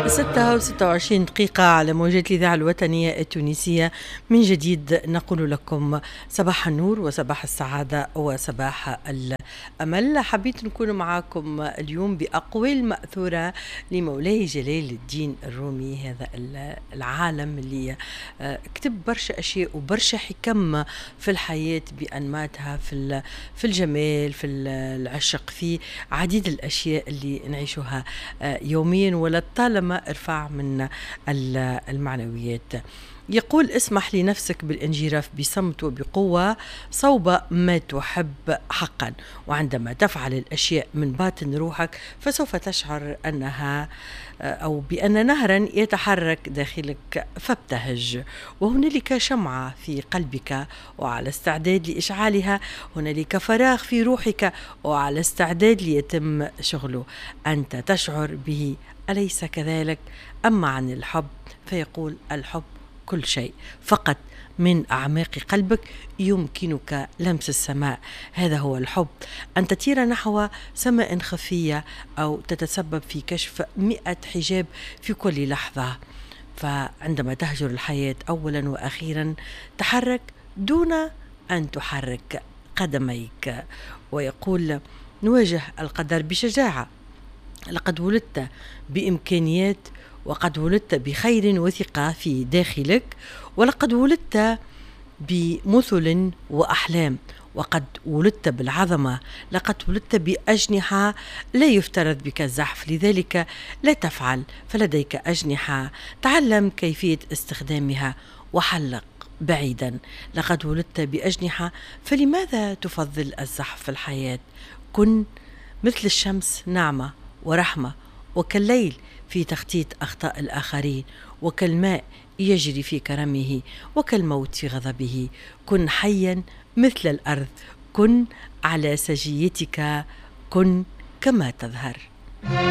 6:26 على موجات الإذاعة الوطنية التونسية. من جديد نقول لكم صباح النور وصباح السعادة وصباح الأمل. حبيت نكون معاكم اليوم بأقوال مأثورة لمولاي جلال الدين الرومي، هذا العالم اللي كتب برشا أشياء وبرشا حكم في الحياة بأنماتها، في الجمال، في العشق، في عديد الأشياء اللي نعيشها يوميا ولا طالما ارفع من المعنويات. يقول: اسمح لنفسك بالانجراف بصمت وبقوة صوب ما تحب حقا، وعندما تفعل الأشياء من باطن روحك فسوف تشعر أنها أو بأن نهرا يتحرك داخلك فابتهج، وهنالك شمعة في قلبك وعلى استعداد لإشعالها، هنالك فراغ في روحك وعلى استعداد ليتم شغله، أنت تشعر به، أليس كذلك؟ أما عن الحب فيقول: الحب كل شيء، فقط من أعماق قلبك يمكنك لمس السماء. هذا هو الحب، أن تطير نحو سماء خفية أو تتسبب في كشف 100 حجاب في كل لحظة. فعندما تهجر الحياة أولا وأخيرا تحرك دون أن تحرك قدميك. ويقول: نواجه القدر بشجاعة، لقد ولدت بإمكانيات، وقد ولدت بخير وثقة في داخلك، ولقد ولدت بمثل وأحلام، وقد ولدت بالعظمة، لقد ولدت بأجنحة لا يفترض بك الزحف، لذلك لا تفعل، فلديك أجنحة، تعلم كيفية استخدامها وحلق بعيدا. لقد ولدت بأجنحة، فلماذا تفضل الزحف في الحياة؟ كن مثل الشمس، نعمة ورحمة، وكالليل في تخطيط أخطاء الآخرين، وكالماء يجري في كرمه، وكالموت في غضبه. كن حيا مثل الأرض، كن على سجيتك، كن كما تظهر.